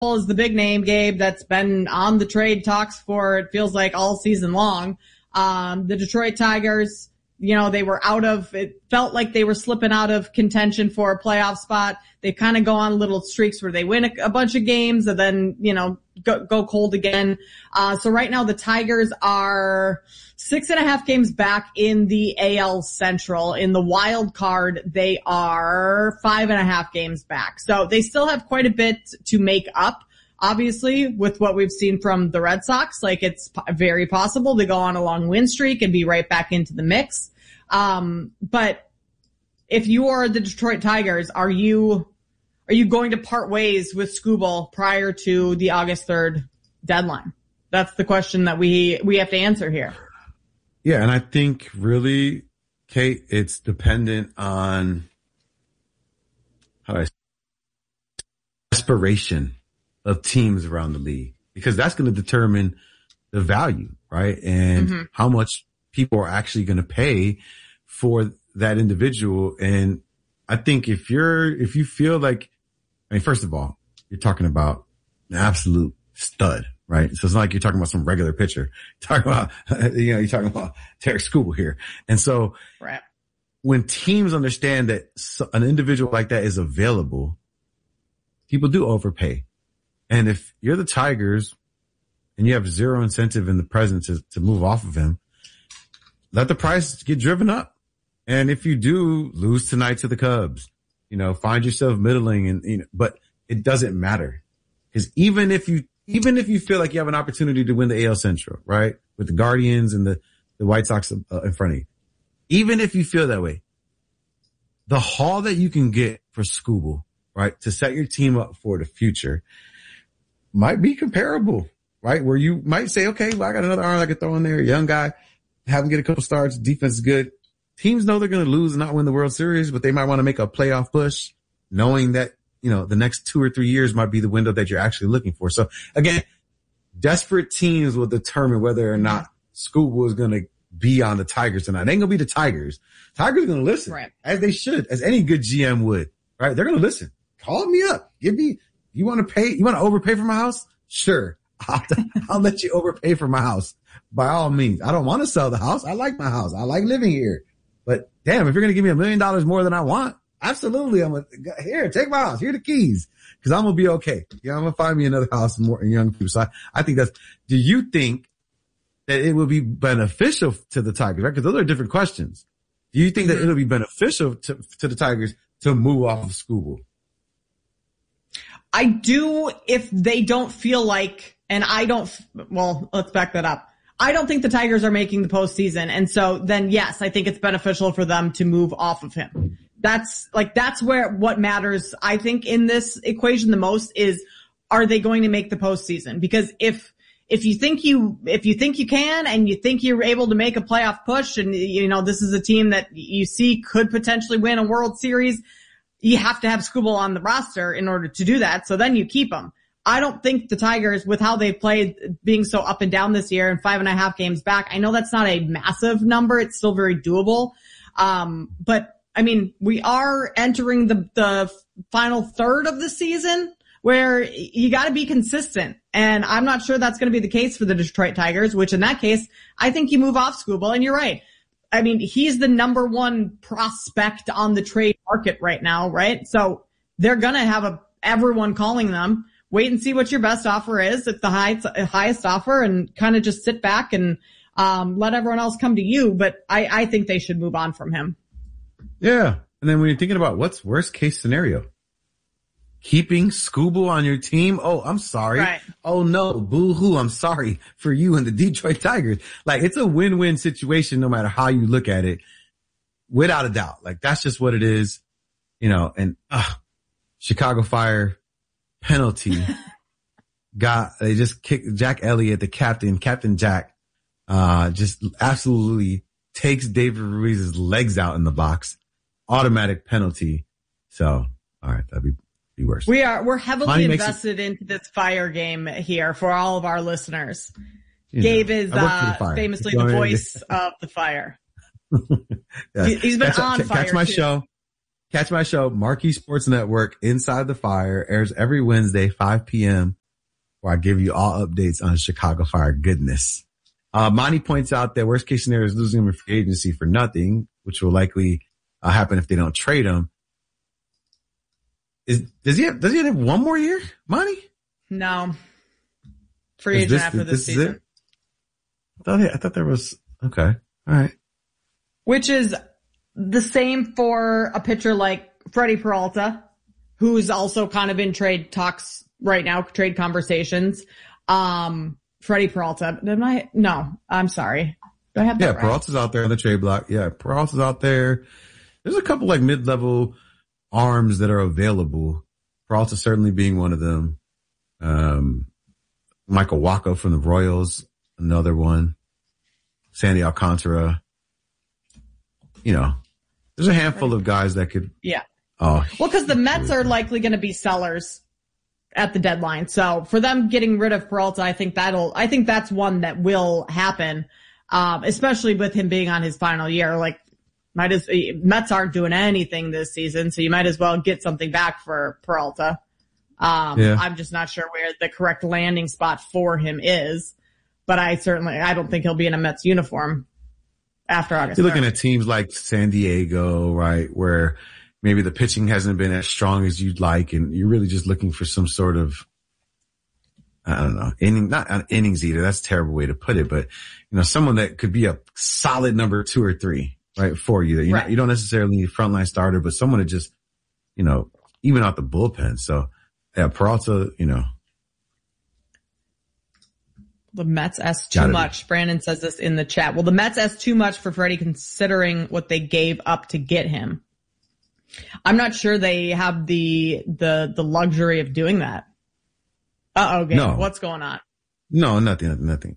is the big name, Gabe, that's been on the trade talks for, it feels like, all season long. The Detroit Tigers, it felt like they were slipping out of contention for a playoff spot. They kind of go on little streaks where they win a bunch of games and then, go cold again. So right now the Tigers are 6.5 games back in the AL Central. In the wild card, they are 5.5 games back. So they still have quite a bit to make up. Obviously, with what we've seen from the Red Sox, it's very possible to go on a long win streak and be right back into the mix. But if you are the Detroit Tigers, are you going to part ways with Skubal prior to the August 3rd deadline? That's the question that we have to answer here. Yeah, and I think really, Kate, it's dependent on desperation of teams around the league, because that's going to determine the value, right? And how much people are actually going to pay for that individual. And I think if you feel like, first of all, you're talking about an absolute stud, right? So it's not like you're talking about some regular pitcher. You're talking about, you're talking about Tarik Skubal here. And so right. When teams understand that an individual like that is available, people do overpay. And if you're the Tigers and you have zero incentive in the present to move off of him, let the price get driven up. And if you do lose tonight to the Cubs, find yourself middling and, but it doesn't matter. Cause even if you feel like you have an opportunity to win the AL Central, right? With the Guardians and the White Sox in front of you. Even if you feel that way, the haul that you can get for Skubal, right? To set your team up for the future might be comparable, right? Where you might say, okay, well, I got another arm I could throw in there, a young guy, have him get a couple starts, defense is good. Teams know they're going to lose and not win the World Series, but they might want to make a playoff push knowing that, the next 2 or 3 years might be the window that you're actually looking for. So again, desperate teams will determine whether or not Skubal is going to be on the Tigers tonight. It ain't going to be the Tigers. Tigers are going to listen, right, as they should, as any good GM would, right? They're going to listen. Call me up. You want to overpay for my house? Sure. I'll let you overpay for my house by all means. I don't want to sell the house. I like my house. I like living here. But damn, if you're going to give me $1 million more than I want, absolutely. Here, take my house. Here are the keys. Cause I'm going to be okay. I'm going to find me another house and more young people. So I think do you think that it will be beneficial to the Tigers, right? Cause those are different questions. Do you think that it'll be beneficial to the Tigers to move off of Skubal? I do if they don't feel like, and let's back that up. I don't think the Tigers are making the postseason. And so then yes, I think it's beneficial for them to move off of him. That's where what matters, I think, in this equation the most is, are they going to make the postseason? Because if you think you can and you think you're able to make a playoff push and, this is a team that you see could potentially win a World Series, you have to have Skubal on the roster in order to do that. So then you keep him. I don't think the Tigers, with how they've played, being so up and down this year and 5.5 games back, I know that's not a massive number. It's still very doable. But we are entering the final third of the season where you got to be consistent. And I'm not sure that's going to be the case for the Detroit Tigers, which in that case, I think you move off Skubal. And you're right. He's the number one prospect on the trade market right now, right? So they're going to have everyone calling them. Wait and see what your best offer is. It's the highest offer, and kind of just sit back and let everyone else come to you. But I think they should move on from him. Yeah. And then when you're thinking about what's worst case scenario, keeping Skubal on your team. Oh, I'm sorry. Right. Oh no, boo hoo. I'm sorry for you and the Detroit Tigers. It's a win-win situation no matter how you look at it, without a doubt. That's just what it is, and Chicago Fire penalty they just kicked Jack Elliott, the Captain Jack, just absolutely takes David Ruiz's legs out in the box. Automatic penalty. So, all right, that'd be worse. We're heavily invested into this Fire game here for all of our listeners. Gabe is famously the voice of the Fire. Yes. He's been on Fire. Catch my show. Catch my show, Marquee Sports Network, Inside the Fire, airs every Wednesday, 5 p.m., where I give you all updates on Chicago Fire goodness. Monty points out that worst case scenario is losing him in free agency for nothing, which will likely happen if they don't trade him. Does he have one more year, Monty? No. Free agent after this season. I thought there was, okay. All right. Which is the same for a pitcher like Freddie Peralta, who's also kind of in trade talks right now, trade conversations. Freddie Peralta. No, I'm sorry. Do I have that right? Peralta's out there on the trade block. Yeah, Peralta's out there. There's a couple like mid-level arms that are available. Peralta certainly being one of them. Michael Wacha from the Royals, another one. Sandy Alcantara. You know, there's a handful of guys that could. Yeah. Oh. Well, because the Mets are likely going to be sellers at the deadline. So for them getting rid of Peralta, I think that's one that will happen. Especially with him being on his final year. Like, Mets aren't doing anything this season, so you might as well get something back for Peralta. I'm just not sure where the correct landing spot for him is, but I don't think he'll be in a Mets uniform after August. You're looking at teams like San Diego, right, where maybe the pitching hasn't been as strong as you'd like, and you're really just looking for some sort of, I don't know, not innings eater. That's a terrible way to put it, but you know, someone that could be a solid number 2 or 3, right, for you. That you don't necessarily need a frontline starter, but someone to just, you know, even out the bullpen. So yeah, Peralta, you know. The Mets ask too much. Brandon says this in the chat. Well, the Mets ask too much for Freddie considering what they gave up to get him. I'm not sure they have the luxury of doing that. Gabe, no. What's going on? No, nothing.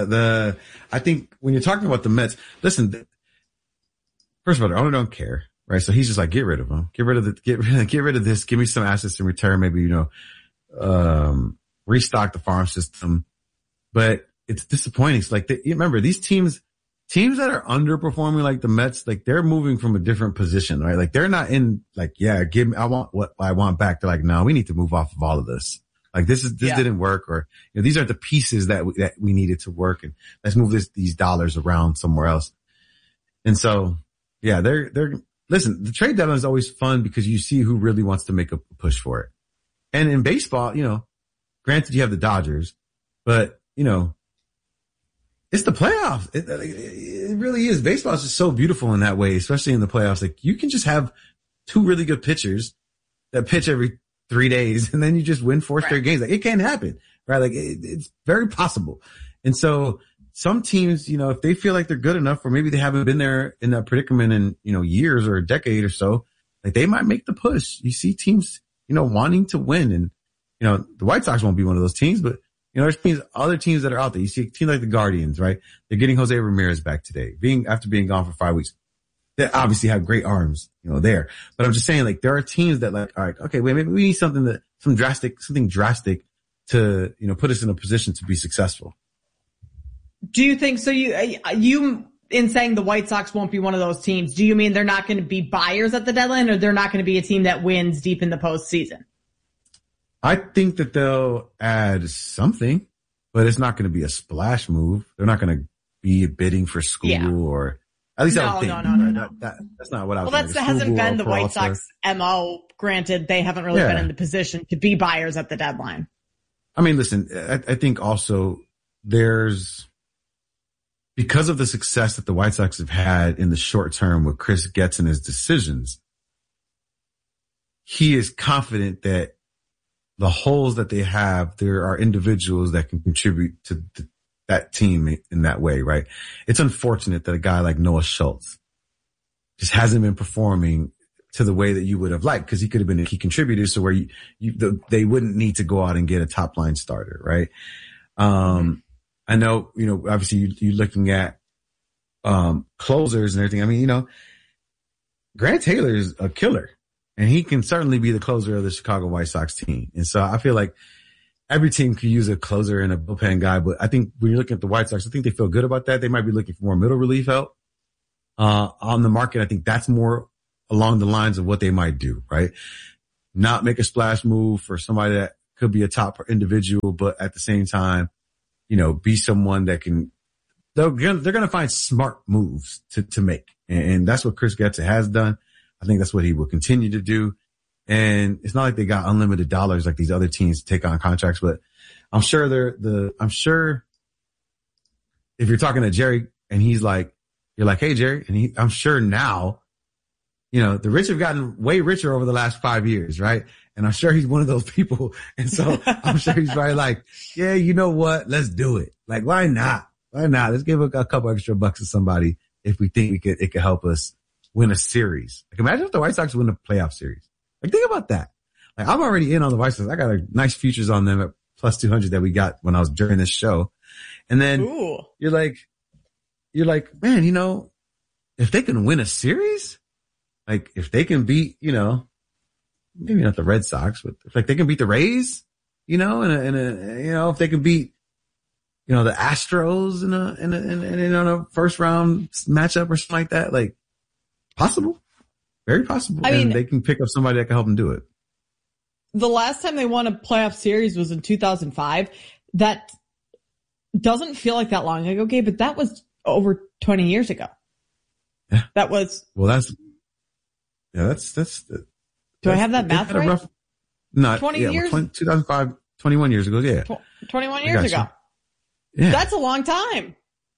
I think when you're talking about the Mets, listen, first of all, the owner don't care, right? So he's just like, get rid of him. Get rid of this. Give me some assets in return. Maybe, you know, restock the farm system. But it's disappointing. It's like, remember these teams that are underperforming like the Mets, like they're moving from a different position, right? Like they're not in like, yeah, give me, I want what I want back. They're like, no, we need to move off of all of this. Like this didn't work, or, you know, these aren't the pieces that we needed to work, and let's move these dollars around somewhere else. And so, yeah, listen, the trade deadline is always fun because you see who really wants to make a push for it. And in baseball, you know, granted you have the Dodgers, but you know, it's the playoffs. It really is. Baseball is just so beautiful in that way, especially in the playoffs. Like you can just have 2 really good pitchers that pitch every 3 days, and then you just win 4 straight games. Like it can happen, right? Like it's very possible. And so some teams, you know, if they feel like they're good enough, or maybe they haven't been there in that predicament in, you know, years or a decade or so, like they might make the push. You see teams, you know, wanting to win, and you know, the White Sox won't be one of those teams, but you know, there's other teams that are out there. You see a team like the Guardians, right? They're getting Jose Ramirez back today, after being gone for 5 weeks. They obviously have great arms, you know, there. But I'm just saying, like, there are teams that like, all right, okay, wait, maybe we need something drastic to, you know, put us in a position to be successful. Do you think so? You in saying the White Sox won't be one of those teams, do you mean they're not going to be buyers at the deadline, or they're not going to be a team that wins deep in the postseason? I think that they'll add something, but it's not going to be a splash move. They're not going to be bidding for School or at least I don't think. No. That's not what I was saying. Well, that hasn't been the White Sox MO. Granted, they haven't really been in the position to be buyers at the deadline. I mean, listen, I think also because of the success that the White Sox have had in the short term with Chris Getz and his decisions, he is confident that the holes that they have, there are individuals that can contribute to that team in that way, right? It's unfortunate that a guy like Noah Schultz just hasn't been performing to the way that you would have liked, because he could have been a key contributor, so where they wouldn't need to go out and get a top line starter, right? I know, you know, obviously you're looking at closers and everything. I mean, you know, Grant Taylor is a killer. And he can certainly be the closer of the Chicago White Sox team. And so I feel like every team could use a closer and a bullpen guy. But I think when you're looking at the White Sox, I think they feel good about that. They might be looking for more middle relief help on the market. I think that's more along the lines of what they might do, right? Not make a splash move for somebody that could be a top individual, but at the same time, be someone that they're going to find smart moves to make. And that's what Chris Getza has done. I think that's what he will continue to do. And it's not like they got unlimited dollars like these other teams to take on contracts, but I'm sure I'm sure if you're talking to Jerry and you're like, hey, Jerry, and I'm sure now, the rich have gotten way richer over the last 5 years, right? And I'm sure he's one of those people. And so I'm sure he's probably like, yeah, you know what? Let's do it. Like, why not? Why not? Let's give a couple extra bucks to somebody if we think it could help us win a series. Like, imagine if the White Sox win a playoff series. Like, think about that. Like, I'm already in on the White Sox. I got nice futures on them at plus 200 that we got when I was during this show. And then you're like, man, if they can win a series, like if they can beat, maybe not the Red Sox, but if they can beat the Rays, if they can beat, the Astros in a first round matchup or something like that, like possible, very possible. I mean, they can pick up somebody that can help them do it. The last time they won a playoff series was in 2005. That doesn't feel like that long ago, Gabe, but that was over 20 years ago. Yeah. That was. Well, that's. Do I have that math right? No, 20 years? 2005, 21 years ago, yeah. 21 years ago. Yeah. That's a long time.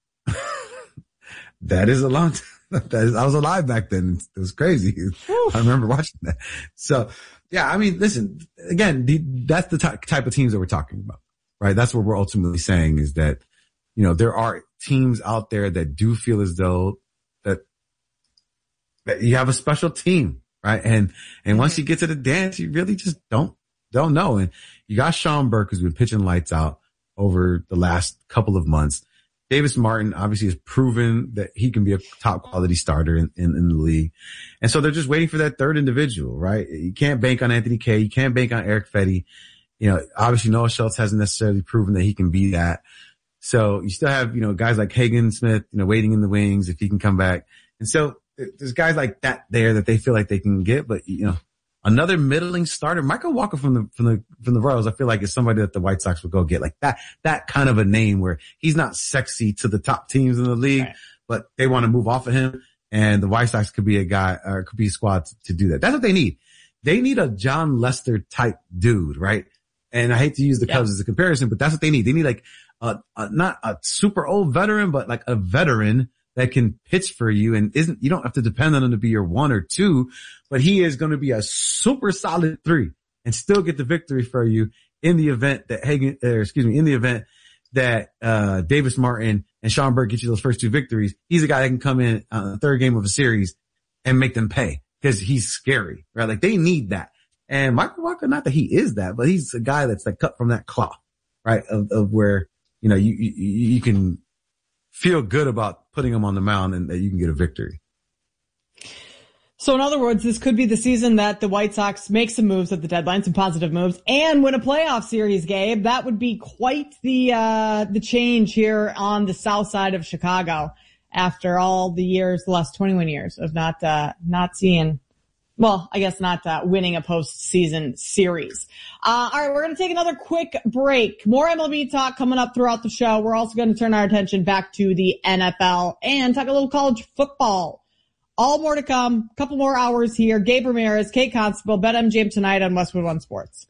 That is a long time. I was alive back then. It was crazy. Whew. I remember watching that. So, yeah, I mean, listen, again, that's the type of teams that we're talking about, right? That's what we're ultimately saying is that, there are teams out there that do feel as though that you have a special team, right? And once you get to the dance, you really just don't know. And you got Sean Burke, who's been pitching lights out over the last couple of months. Davis Martin obviously has proven that he can be a top quality starter in the league. And so they're just waiting for that third individual, right? You can't bank on Anthony Kay. You can't bank on Eric Fetty. Obviously Noah Schultz hasn't necessarily proven that he can be that. So you still have, guys like Hagen Smith, waiting in the wings if he can come back. And so there's guys like that there that they feel like they can get, but another middling starter, Michael Walker from the Royals, I feel like is somebody that the White Sox would go get, like that kind of a name where he's not sexy to the top teams in the league, right, but they want to move off of him. And the White Sox could be a guy or could be a squad to do that. That's what they need. They need a John Lester type dude, right? And I hate to use the Cubs as a comparison, but that's what they need. They need like not a super old veteran, but like a veteran that can pitch for you and you don't have to depend on him to be your 1 or 2, but he is going to be a super solid 3 and still get the victory for you in the event that Davis Martin and Sean Burke get you those first 2 victories. He's a guy that can come in on the third game of a series and make them pay because he's scary, right? Like they need that. And Michael Walker, not that he is that, but he's a guy that's like cut from that cloth, right? Of where, you can feel good about putting him on the mound and that you can get a victory. So in other words, this could be the season that the White Sox make some moves at the deadline, some positive moves, and win a playoff series, Gabe. That would be quite the change here on the south side of Chicago after all the years, the last 21 years of not seeing, well, I guess not winning a postseason series. All right, we're going to take another quick break. More MLB talk coming up throughout the show. We're also going to turn our attention back to the NFL and talk a little college football. All more to come. A couple more hours here. Gabe Ramirez, Kate Constable, BetMGM tonight on Westwood One Sports.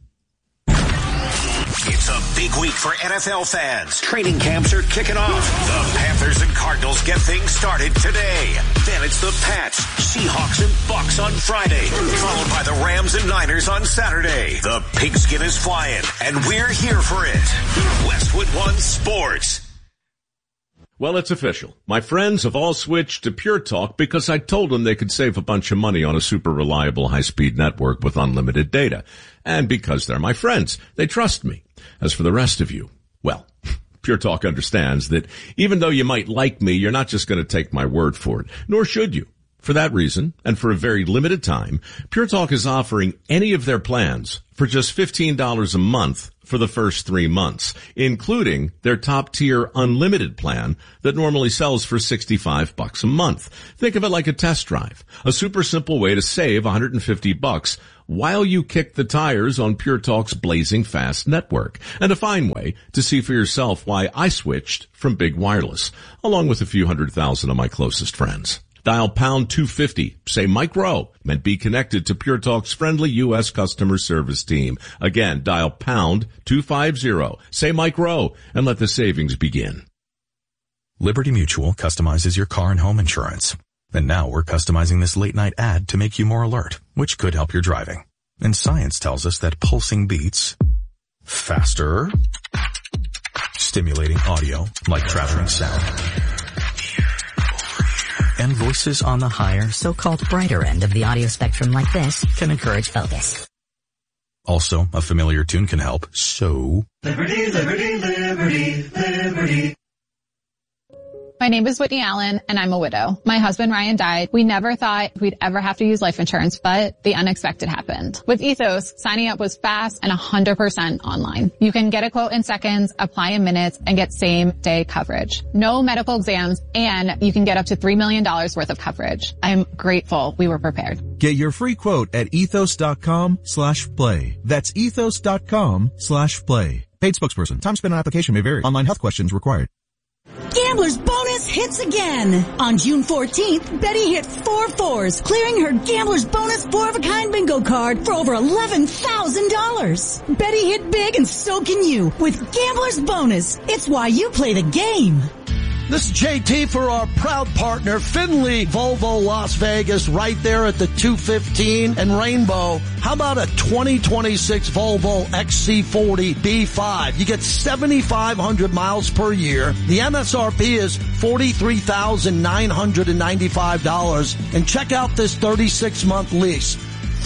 It's a big week for NFL fans. Training camps are kicking off. The Panthers and Cardinals get things started today. Then it's the Pats, Seahawks, and Bucks on Friday, followed by the Rams and Niners on Saturday. The pigskin is flying, and we're here for it. Westwood One Sports. Well, it's official. My friends have all switched to Pure Talk because I told them they could save a bunch of money on a super reliable high-speed network with unlimited data. And because they're my friends, they trust me. As for the rest of you, well, Pure Talk understands that even though you might like me, you're not just going to take my word for it, nor should you. For that reason, and for a very limited time, Pure Talk is offering any of their plans for just $15 a month for the first 3 months, including their top-tier unlimited plan that normally sells for $65 a month. Think of it like a test drive, a super simple way to save $150 while you kick the tires on Pure Talk's blazing fast network, and a fine way to see for yourself why I switched from Big Wireless, along with a few 100,000 of my closest friends. Dial pound 250, say Mike Rowe, and be connected to Pure Talk's friendly U.S. customer service team. Again, dial pound 250, say Mike Rowe, and let the savings begin. Liberty Mutual customizes your car and home insurance. And now we're customizing this late night ad to make you more alert, which could help your driving. And science tells us that pulsing beats faster, stimulating audio like traveling sound, and voices on the higher, so-called brighter end of the audio spectrum like this can encourage focus. Also, a familiar tune can help, so... Liberty, liberty, liberty, liberty. My name is Whitney Allen, and I'm a widow. My husband, Ryan, died. We never thought we'd ever have to use life insurance, but the unexpected happened. With Ethos, signing up was fast and 100% online. You can get a quote in seconds, apply in minutes, and get same-day coverage. No medical exams, and you can get up to $3 million worth of coverage. I'm grateful we were prepared. Get your free quote at ethos.com/play. That's ethos.com/play. Paid spokesperson. Time spent on application may vary. Online health questions required. Gambler's Bonus hits again. On June 14th, Betty hit 4 4s, clearing her Gambler's Bonus 4-of-a-kind bingo card for over $11,000. Betty hit big and so can you with Gambler's Bonus. It's why you play the game. This is JT for our proud partner, Finley Volvo Las Vegas, right there at the 215 and Rainbow. How about a 2026 Volvo XC40 B5? You get 7,500 miles per year. The MSRP is $43,995. And check out this 36-month lease.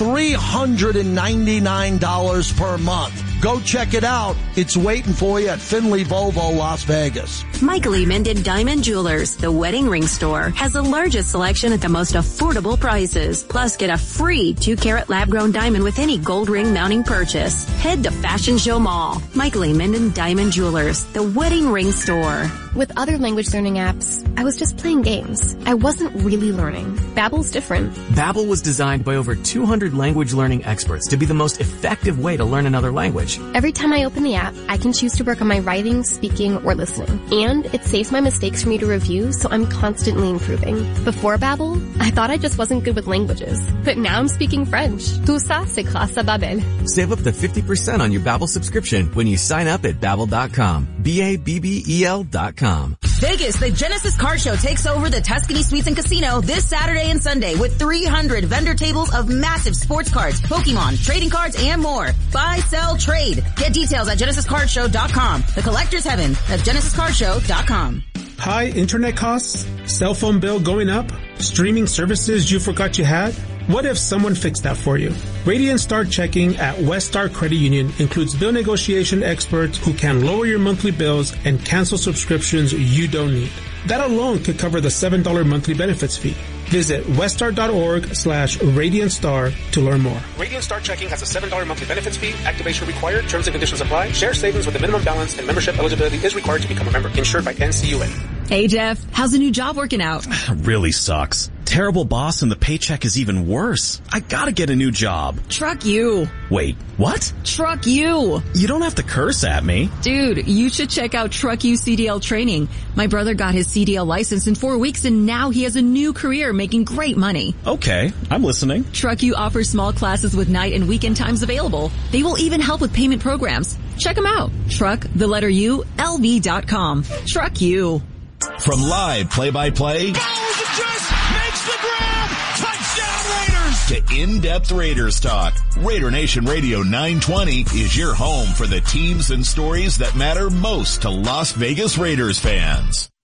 $399 per month. Go check it out. It's waiting for you at Finley Volvo Las Vegas. Michael E. Minden Diamond Jewelers, the wedding ring store, has the largest selection at the most affordable prices. Plus, get a free 2-carat lab-grown diamond with any gold ring mounting purchase. Head to Fashion Show Mall. Michael E. Minden Diamond Jewelers, the wedding ring store. With other language learning apps, I was just playing games. I wasn't really learning. Babbel's different. Babbel was designed by over 200 language learning experts to be the most effective way to learn another language. Every time I open the app, I can choose to work on my writing, speaking, or listening. And it saves my mistakes for me to review, so I'm constantly improving. Before Babbel, I thought I just wasn't good with languages. But now I'm speaking French. Tout ça, c'est grâce à Babbel. Save up to 50% on your Babbel subscription when you sign up at Babbel.com. Babbel.com. Vegas, the Genesis Card Show takes over the Tuscany Suites and Casino this Saturday and Sunday with 300 vendor tables of massive sports cards, Pokemon, trading cards, and more. Buy, sell, trade. Get details at GenesisCardShow.com. The collector's heaven at GenesisCardShow.com. High internet costs? Cell phone bill going up? Streaming services you forgot you had? What if someone fixed that for you? Radiant Star Checking at West Star Credit Union includes bill negotiation experts who can lower your monthly bills and cancel subscriptions you don't need. That alone could cover the $7 monthly benefits fee. Visit weststar.org/RadiantStar to learn more. Radiant Star Checking has a $7 monthly benefits fee. Activation required. Terms and conditions apply. Share savings with a minimum balance and membership eligibility is required to become a member. Insured by NCUA. Hey Jeff, how's the new job working out? Really sucks. Terrible boss and the paycheck is even worse. I gotta get a new job. Truck you. Wait, what? Truck you. You don't have to curse at me. Dude, you should check out Truck You CDL training. My brother got his CDL license in 4 weeks and now he has a new career making great money. Okay, I'm listening. Truck You offers small classes with night and weekend times available. They will even help with payment programs. Check them out. Truck, the letter U, LV.com. Truck You. From live play-by-play to in-depth Raiders talk, Raider Nation Radio 920 is your home for the teams and stories that matter most to Las Vegas Raiders fans.